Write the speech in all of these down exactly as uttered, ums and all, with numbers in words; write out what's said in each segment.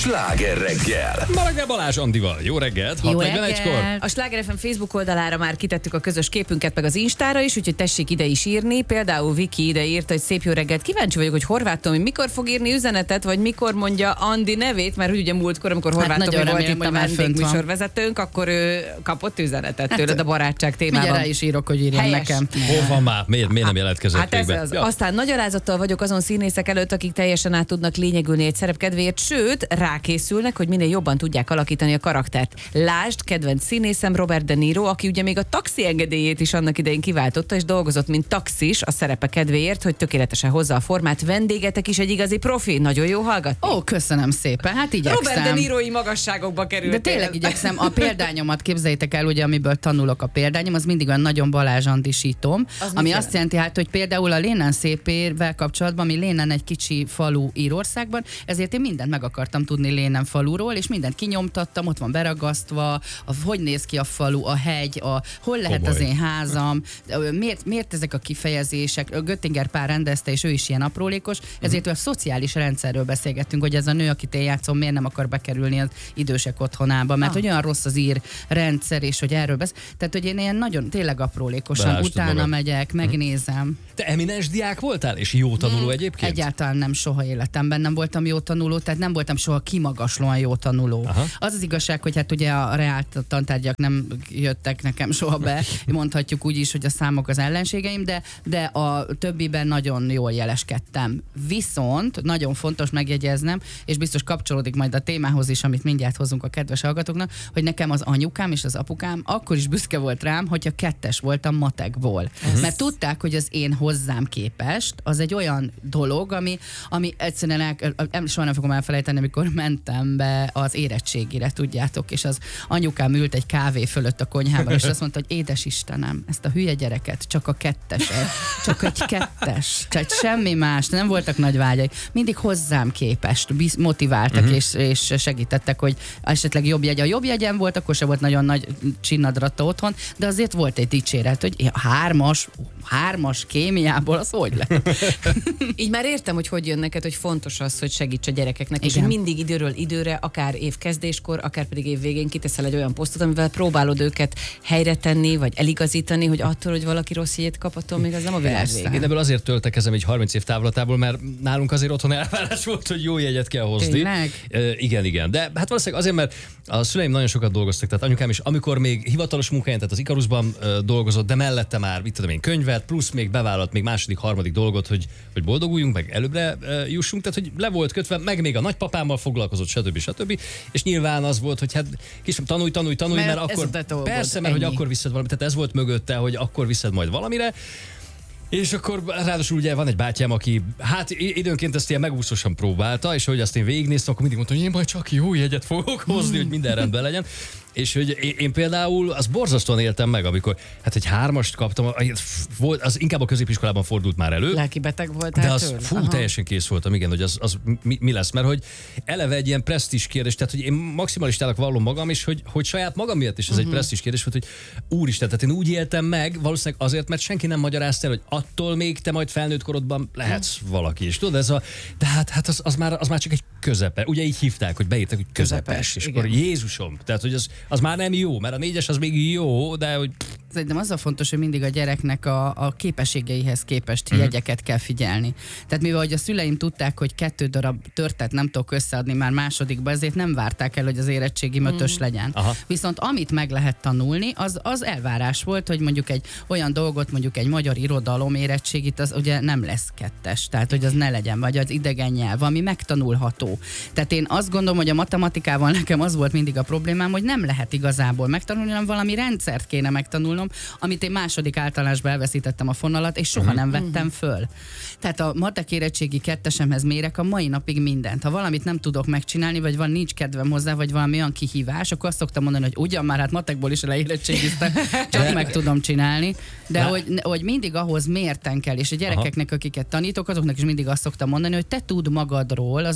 Sláger reggel. Ma reggel Balázs Andival. Jó reggelt. Jó hat negyvenegykor. A Sláger ef em Facebook oldalára már kitettük a közös képünket, meg az Instára is, úgyhogy tessék ide is írni. Például Viki ide írta, hogy szép jó reggelt. Kíváncsi vagyok, hogy Horváth Tomi mikor fog írni üzenetet, vagy mikor mondja Andi nevét, mert ugye múltkor, amikor Horváth Hát Tomi volt remélem, itt a vendégműsorvezetőnk, akkor ő kapott üzenetet tőled a barátság témában. Mindjárt rá is írok, hogy írjam Helyes. nekem. Hol van már? Miért, miért nem jelentkezett Hát még ez be? az. Ja. Aztán nagy alázattal vagyok azon színészek előtt, akik teljesen át tudnak lényegülni egy szerep kedvéért, sőt, rákészülnek, hogy minél jobban tudják alakítani a karaktert. Lásd, kedvenc színészem Robert De Niro, aki ugye még a taxi engedélyét is annak idején kiváltotta, és dolgozott, mint taxis a szerepe kedvéért, hogy tökéletesen hozza a formát. Vendégetek is egy igazi profi. Nagyon jó hallgatni. Ó, köszönöm szépen. Hát igyekszem. Robert De Niro-i magasságokba került. De tényleg igyekszem. A példányomat képzeljétek el, ugye, amiből tanulok a példányom, az mindig olyan nagyon Balázs Andisítom, Az ami mit azt jelenti, hát, hogy például a Lénán szépével kapcsolatban, ami Lénán egy kicsi falu Írországban, ezért én mindent meg akartam tudni Lénán faluról, és mindent kinyomtattam, ott van beragasztva, a, hogy néz ki a falu, a hegy, a, hol lehet Komoly. az én házam, miért, miért ezek a kifejezések. Göttinger Pál rendezte, és ő is ilyen aprólékos, ezért a szociális rendszerről beszélgettünk, hogy ez a nő, akit én játszom, miért nem akar bekerülni az idősek otthonába, mert Ah. hogy olyan rossz az ír rendszer, és hogy erről besz... Tehát, hogy én ilyen nagyon tényleg aprólékosan Belástad utána magad. megyek, megnézem. Te eminens diák voltál? És jó tanuló egyébként? Egyáltalán nem, soha életemben nem voltam jó tanuló, tehát nem voltam soha kimagaslóan jó tanuló. Aha. Az az igazság, hogy hát ugye a reál tantárgyak nem jöttek nekem soha be, mondhatjuk úgy is, hogy a számok az ellenségeim, de, de a többiben nagyon jól jeleskedtem. Viszont nagyon fontos megjegyeznem, és biztos kapcsolódik majd a témához is, amit mindjárt hozunk a kedves hallgatóknak, hogy nekem az anyukám és az apukám akkor is büszke volt rám, hogyha kettes voltam matekból. Uh-huh. Mert tudták, hogy az én hozzám képest az egy olyan dolog, ami, ami egyszerűen el, el, soha nem fogom elfelejteni, amikor mentem be az érettségire, tudjátok, és az anyukám ült egy kávé fölött a konyhában, és azt mondta, hogy édes Istenem, ezt a hülye gyereket, csak a ketteset, csak egy kettes, csak semmi más, nem voltak nagy vágyai. Mindig hozzám képest biz- motiváltak, uh-huh. és, és segítettek, hogy esetleg jobb jegy. A jobb jegyen volt, akkor sem volt nagyon nagy csinnadratta otthon, de azért volt egy dicséret, hogy hármas, hármas kémiából az hogy lett? Így már értem, hogy hogy jön neked, hogy fontos az, hogy segíts a gyerekeknek, és Igen. hogy mindig időről időre, akár évkezdéskor, akár pedig év végén kiteszel egy olyan posztot, amivel próbálod őket helyre tenni, vagy eligazítani, hogy attól, hogy valaki rossz jegyet kap, attól még az nem a világ Persze. vége. Én ebből azért töltekezem egy harminc év távlatából, mert nálunk azért otthon elvárás volt, hogy jó jegyet kell hozni. Tényleg? E, igen, igen. De hát valószínűleg azért, mert a szüleim nagyon sokat dolgoztak, tehát anyukám is, amikor még hivatalos munkahelyen, tehát az Ikarusban e, dolgozott, de mellette már, mit tudom én, könyvet, plusz még bevállalt még második, harmadik dolgot, hogy, hogy boldoguljunk, meg előbbre e, jussunk, tehát hogy le volt kötve, meg még a nagypapámmal foglalkozott, stb. stb. És nyilván az volt, hogy hát kis tanulj, tanulj, tanulj, mert, Mert mert ez akkor a te dolgod, persze, mert hogy ennyi. akkor viszed valami, tehát ez volt mögötte, hogy akkor viszed majd valamire. És akkor ráadásul ugye van egy bátyám, aki hát időnként ezt ilyen megúszosan próbálta, és hogy azt én végignéztem, akkor mindig mondta, hogy én majd csak jó jegyet fogok hozni, hogy minden rendben legyen. És hogy én, én például az borzasztóan éltem meg, amikor hát egy hármast kaptam, volt, az inkább a középiskolában fordult már elő. Lelki beteg voltál De az tőle? fú, Aha. teljesen kész voltam, igen, hogy az, az mi, mi lesz, mert hogy eleve egy ilyen presztízs kérdés, tehát hogy én maximalistának vallom magam is, hogy, hogy saját magam miatt is ez uh-huh. egy presztízs kérdés volt, hogy úristen, tehát én úgy éltem meg, valószínűleg azért, mert senki nem magyarázta el, hogy attól még te majd felnőtt korodban lehetsz uh-huh. valaki is, tudod, ez a, de hát, hát az, az, már, az már csak egy közepe, ugye így hívták, hogy beírták, hogy közepes, Közepes, és igen. akkor Jézusom, tehát hogy az, az már nem jó, mert a négyes az még jó, de hogy Szerintem az a fontos, hogy mindig a gyereknek a, a képességeihez képest uh-huh. jegyeket kell figyelni. Tehát mivel hogy a szüleim tudták, hogy kettő darab törtet nem tudok összeadni már másodikba, ezért nem várták el, hogy az érettségi mötös uh-huh. legyen. Aha. Viszont amit meg lehet tanulni, az, az elvárás volt, hogy mondjuk egy olyan dolgot, mondjuk egy magyar irodalom érettségit, az ugye nem lesz kettes. Tehát, hogy az ne legyen, vagy az idegen nyelv, ami megtanulható. Tehát én azt gondolom, hogy a matematikával nekem az volt mindig a problémám, hogy nem lehet igazából megtanulni, hanem valami rendszert kéne megtanulnom, amit én második általánosban elveszítettem a fonalat, és soha nem vettem föl. Tehát a matek érettségi kettesemhez mérek a mai napig mindent. Ha valamit nem tudok megcsinálni, vagy van nincs kedvem hozzá, vagy valami olyan kihívás, akkor azt szoktam mondani, hogy ugyan már hát matekból is leérettségiztem, csak meg tudom csinálni. De hogy, hogy mindig ahhoz mérten kell, és a gyerekeknek, akiket tanítok, azoknak is mindig azt szoktam mondani, hogy te tudd magadról, az önismeret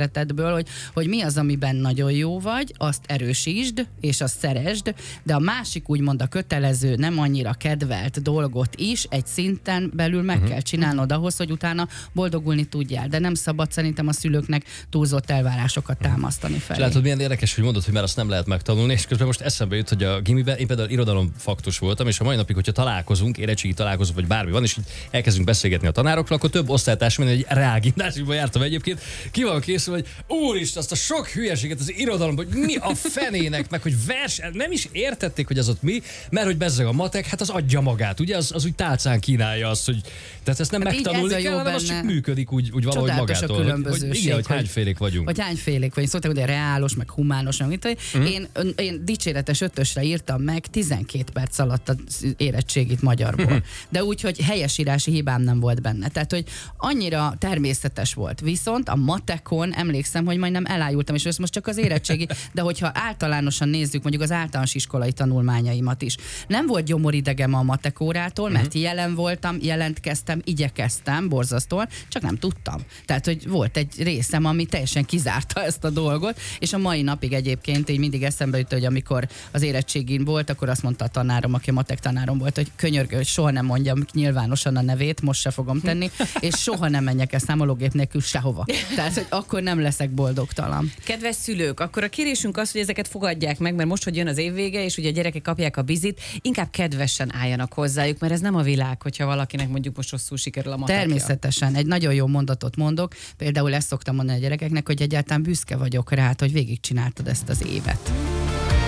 szeretetből, hogy, hogy mi az, amiben nagyon jó vagy, azt erősítsd, és azt szeresd, de a másik úgymond a kötelező, nem annyira kedvelt dolgot is egy szinten belül meg uh-huh. kell csinálnod ahhoz, hogy utána boldogulni tudjál. De nem szabad szerintem a szülőknek túlzott elvárásokat támasztani felé. És látod, milyen érdekes, hogy mondod, hogy már azt nem lehet megtanulni, és közben most eszembe jut, hogy a gimiben én például irodalomfaktus voltam, és a mai napig, hogyha találkozunk, érettségi találkozó, vagy bármi van, és így elkezdünk beszélgetni a tanárokról, akkor több osztálytársam, hogy egy reálgimnáziumban jártam egyébként, ki van készül, hogy úristen, azt a sok hülyeséget az irodalomban, hogy mi a fenének, meg hogy vers, nem is értették, hogy az ott mi, mert hogy bezzeg a matek, hát az adja magát, ugye, az, az úgy tálcán kínálja azt, hogy tehát ezt nem hát megtanulni kell, hanem az csak működik úgy, úgy valahogy magától. Hogy, hogy igen, hogy hányfélék vagyunk. Hogy hányfélék vagyunk. Szóltak, hogy reálos, meg humános, meg mit. Mm. Én, én dicséretes ötösre írtam meg tizenkét perc alatt az érettségit magyarból. Mm. De úgy, hogy helyesírási hibám nem volt benne. Tehát, hogy annyira természetes volt. Viszont a matekon emlékszem, hogy majdnem elájultam, és ez most csak az érettségi, de hogyha általánosan nézzük mondjuk az általános iskolai tanulmányaimat is. Nem volt gyomoridegem a matekórától, mert mm. jelen voltam, jelentkeztem, igyekeztem borzasztóan, csak nem tudtam. Tehát, hogy volt egy részem, ami teljesen kizárta ezt a dolgot, és a mai napig egyébként így mindig eszembe jut, hogy amikor az érettségin volt, akkor azt mondta a tanárom, aki a matek tanárom volt, hogy könyörgő, hogy soha nem mondjam nyilvánosan a nevét, most se fogom tenni, és soha nem menjek el számológép nélkül sehova. Tehát, hogy akkor nem leszek boldogtalan. Kedves szülők, akkor a kérésünk az, hogy ezeket fogadják meg, mert most, hogy jön az évvége, és ugye a gyerekek kapják a bizit, inkább kedvesen álljanak hozzájuk, mert ez nem a világ, hogyha valakinek mondjuk most rosszul sikerül a matekja. Természetesen, egy nagyon jó mondatot mondok, például ezt szoktam mondani a gyerekeknek, hogy egyáltalán büszke vagyok rá, hogy végigcsináltad ezt az évet.